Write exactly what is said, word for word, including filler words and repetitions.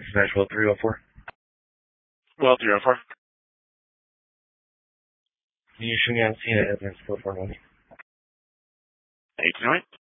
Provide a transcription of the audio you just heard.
This is Nashville three oh four. Well, three oh four. You should be on scene at Evidence four four one. eight two eight.